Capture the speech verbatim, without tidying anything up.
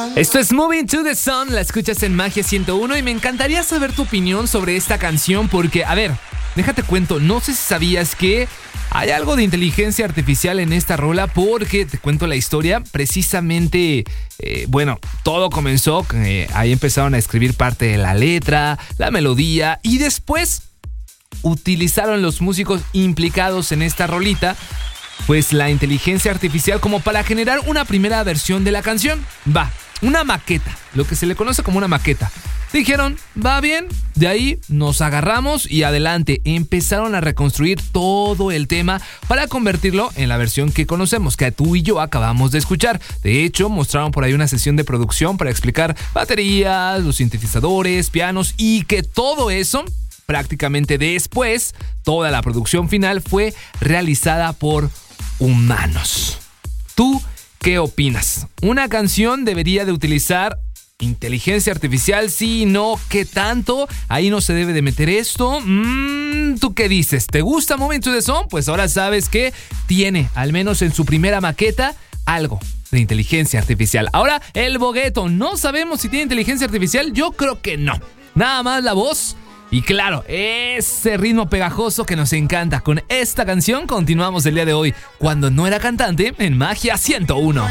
Esto es Moving to the Sun, la escuchas en Magia ciento uno y me encantaría saber tu opinión sobre esta canción porque, a ver, déjate cuento, no sé si sabías que hay algo de inteligencia artificial en esta rola porque, te cuento la historia, precisamente, eh, bueno, todo comenzó, eh, ahí empezaron a escribir parte de la letra, la melodía y después utilizaron los músicos implicados en esta rolita pues la inteligencia artificial como para generar una primera versión de la canción. Va, una maqueta, lo que se le conoce como una maqueta. Dijeron, va bien, de ahí nos agarramos y adelante. Empezaron a reconstruir todo el tema para convertirlo en la versión que conocemos, que tú y yo acabamos de escuchar. De hecho, mostraron por ahí una sesión de producción para explicar baterías, los sintetizadores, pianos y que todo eso, prácticamente después, toda la producción final fue realizada por humanos. ¿Tú qué opinas? ¿Una canción debería de utilizar inteligencia artificial? Sí, no, ¿qué tanto? Ahí no se debe de meter esto. Mm, ¿Tú qué dices? ¿Te gusta Moving to the Sun? Pues ahora sabes que tiene, al menos en su primera maqueta, algo de inteligencia artificial. Ahora, el bogueto, ¿no sabemos si tiene inteligencia artificial? Yo creo que no. Nada más la voz. Y claro, ese ritmo pegajoso que nos encanta. Con esta canción continuamos el día de hoy, cuando no era cantante, en Magia ciento uno.